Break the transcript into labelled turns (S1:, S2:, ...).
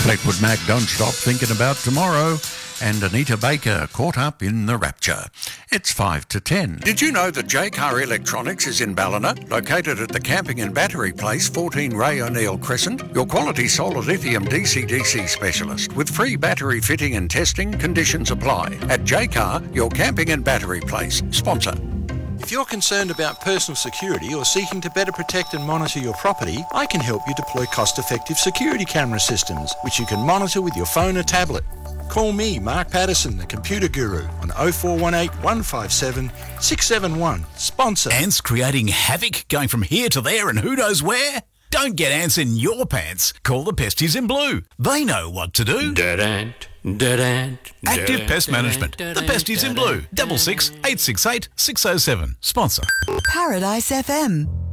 S1: Fleetwood Mac, Don't Stop Thinking About Tomorrow, and Anita Baker, Caught Up in the Rapture. It's 5 to 10. Did you know that J-Car Electronics is in Ballina, located at the Camping and Battery Place, 14 Ray O'Neill Crescent? Your quality solar lithium DC-DC specialist with free battery fitting and testing. Conditions apply. At J-Car, your Camping and Battery Place. Sponsor.
S2: If you're concerned about personal security or seeking to better protect and monitor your property, I can help you deploy cost-effective security camera systems, which you can monitor with your phone or tablet. Call me, Mark Patterson, the computer guru, on 0418 157 671. Sponsor.
S3: Ants creating havoc, going from here to there and who knows where? Don't get ants in your pants. Call the Pesties in Blue. They know what to do.
S4: Dead ant, dead ant.
S3: Active Pest Management. The Pesties in Blue. 66 868 607. Sponsor.
S5: Paradise FM.